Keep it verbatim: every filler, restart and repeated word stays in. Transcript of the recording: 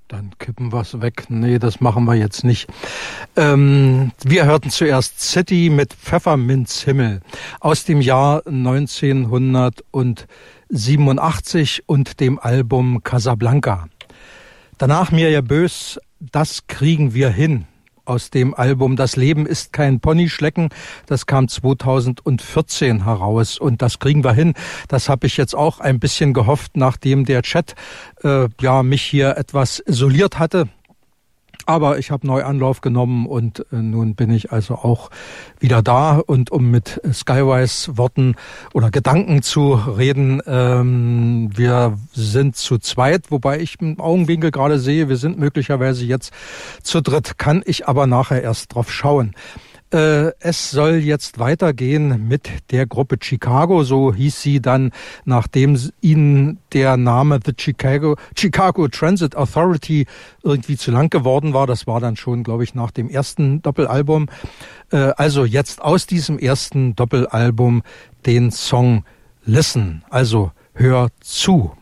Dann kippen wir's weg. Nee, das machen wir jetzt nicht. Ähm, wir hörten zuerst City mit Pfefferminzhimmel aus dem Jahr neunzehnhundertsiebenundachtzig und dem Album Casablanca. Danach Mirja Bös, Das kriegen wir hin, aus dem Album Das Leben ist kein Ponyschlecken. Das kam zweitausendvierzehn heraus und das kriegen wir hin. Das habe ich jetzt auch ein bisschen gehofft, nachdem der Chat äh, ja mich hier etwas isoliert hatte. Aber ich habe neu Anlauf genommen und äh, nun bin ich also auch wieder da. Und um mit Skywise Worten oder Gedanken zu reden, ähm, wir sind zu zweit, wobei ich im Augenwinkel gerade sehe, wir sind möglicherweise jetzt zu dritt, kann ich aber nachher erst drauf schauen. Äh, es soll jetzt weitergehen mit der Gruppe Chicago, so hieß sie dann, nachdem ihnen der Name The Chicago, Chicago Transit Authority irgendwie zu lang geworden war. Das war dann schon, glaube ich, nach dem ersten Doppelalbum. Äh, also jetzt aus diesem ersten Doppelalbum den Song Listen, also hör zu.